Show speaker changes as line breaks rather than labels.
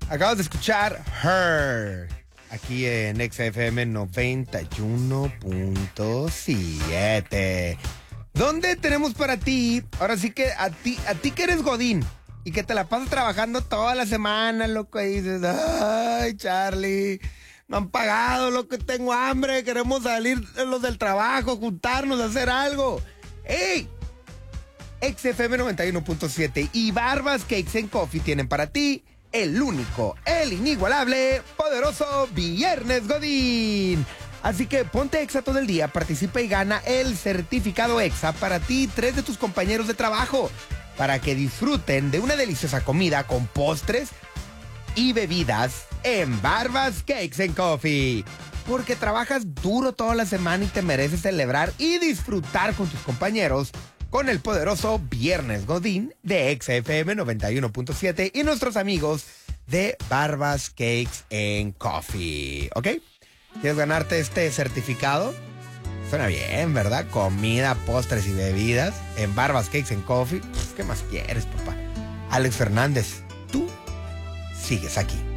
Acabas de escuchar Her, aquí en XFM 91.7. ¿Dónde tenemos para ti? Ahora sí que a ti que eres godín y que te la pasas trabajando toda la semana, loco, y dices, ay, Charlie, no han pagado, loco, tengo hambre, queremos salir los del trabajo, juntarnos, hacer algo. ¡Ey! XFM 91.7 y Barbas Cakes and Coffee tienen para ti el único, el inigualable, poderoso Viernes Godín. Así que ponte Exa todo el día, participa y gana el certificado Exa para ti y 3 de tus compañeros de trabajo, para que disfruten de una deliciosa comida con postres y bebidas en Barbas Cakes and Coffee. Porque trabajas duro toda la semana y te mereces celebrar y disfrutar con tus compañeros con el poderoso Viernes Godín de XFM 91.7 y nuestros amigos de Barbas Cakes and Coffee. ¿Ok? ¿Quieres ganarte este certificado? Suena bien, ¿verdad? Comida, postres y bebidas en Barbas Cakes and Coffee. ¿Qué más quieres, papá? Alex Fernández, tú sigues aquí.